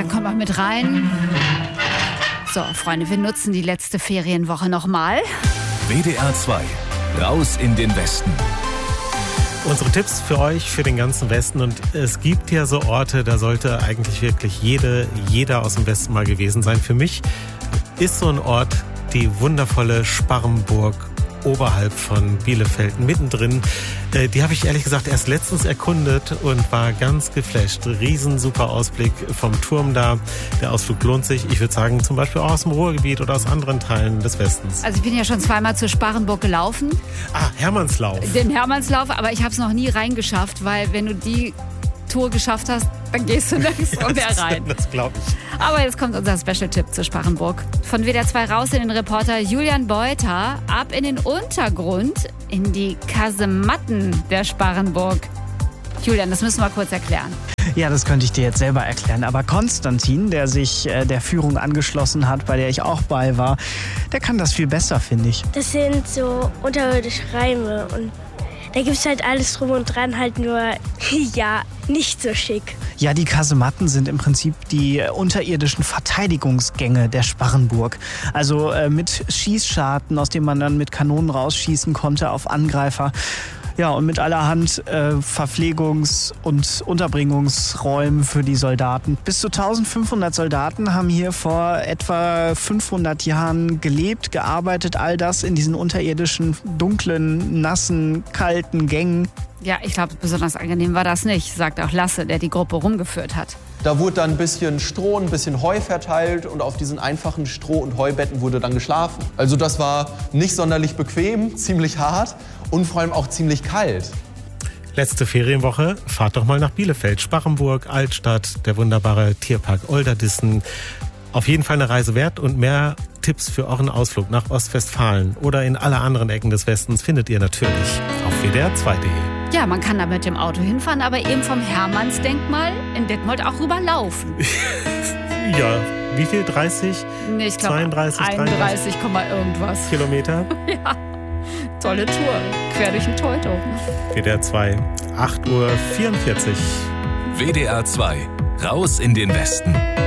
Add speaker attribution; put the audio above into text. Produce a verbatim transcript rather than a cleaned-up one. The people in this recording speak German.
Speaker 1: dann komm mal mit rein. So, Freunde, wir nutzen die letzte Ferienwoche nochmal.
Speaker 2: W D R zwei, raus in den Westen.
Speaker 3: Unsere Tipps für euch, für den ganzen Westen. Und es gibt ja so Orte, da sollte eigentlich wirklich jede, jeder aus dem Westen mal gewesen sein. Für mich ist so ein Ort die wundervolle Sparrenburg oberhalb von Bielefeld, mittendrin. Äh, die habe ich ehrlich gesagt erst letztens erkundet und war ganz geflasht. Riesen super Ausblick vom Turm da. Der Ausflug lohnt sich. Ich würde sagen, zum Beispiel auch aus dem Ruhrgebiet oder aus anderen Teilen des Westens.
Speaker 1: Also ich bin ja schon zweimal zur Sparrenburg gelaufen.
Speaker 3: Ah, Hermannslauf.
Speaker 1: Den Hermannslauf, aber ich habe es noch nie reingeschafft, weil wenn du die Tour geschafft hast, dann gehst du nirgends mehr rein.
Speaker 3: Das glaube ich.
Speaker 1: Aber jetzt kommt unser Special-Tipp zur Sparrenburg. Von W D R zwei raus in den Reporter Julian Beuter, ab in den Untergrund, in die Kasematten der Sparrenburg. Julian, das müssen wir kurz erklären.
Speaker 4: Ja, das könnte ich dir jetzt selber erklären. Aber Konstantin, der sich äh, der Führung angeschlossen hat, bei der ich auch bei war, der kann das viel besser, finde ich.
Speaker 5: Das sind so unterirdische Räume und da gibt es halt alles drum und dran, halt nur, ja, nicht so schick.
Speaker 4: Ja, die Kasematten sind im Prinzip die unterirdischen Verteidigungsgänge der Sparrenburg. Also äh, mit Schießscharten, aus denen man dann mit Kanonen rausschießen konnte auf Angreifer. Ja, und mit allerhand äh, Verpflegungs- und Unterbringungsräumen für die Soldaten. Bis zu eintausendfünfhundert Soldaten haben hier vor etwa fünfhundert Jahren gelebt, gearbeitet, all das in diesen unterirdischen, dunklen, nassen, kalten Gängen.
Speaker 1: Ja, ich glaube, besonders angenehm war das nicht, sagt auch Lasse, der die Gruppe rumgeführt hat.
Speaker 6: Da wurde dann ein bisschen Stroh, ein bisschen Heu verteilt und auf diesen einfachen Stroh- und Heubetten wurde dann geschlafen. Also das war nicht sonderlich bequem, ziemlich hart und vor allem auch ziemlich kalt.
Speaker 3: Letzte Ferienwoche, fahrt doch mal nach Bielefeld, Sparrenburg, Altstadt, der wunderbare Tierpark Olderdissen. Auf jeden Fall eine Reise wert und mehr Tipps für euren Ausflug nach Ostwestfalen oder in alle anderen Ecken des Westens findet ihr natürlich auf W D R zwei punkt de.
Speaker 1: Ja, man kann da mit dem Auto hinfahren, aber eben vom Hermannsdenkmal in Detmold auch rüberlaufen.
Speaker 3: Ja, wie viel? dreißig?
Speaker 1: Nee, ich glaube
Speaker 3: zweiunddreißig,
Speaker 1: einunddreißig, irgendwas.
Speaker 3: Kilometer?
Speaker 1: Ja, tolle Tour, quer durch den Teutow.
Speaker 3: W D R zwei, acht Uhr vierundvierzig.
Speaker 2: W D R zwei, raus in den Westen.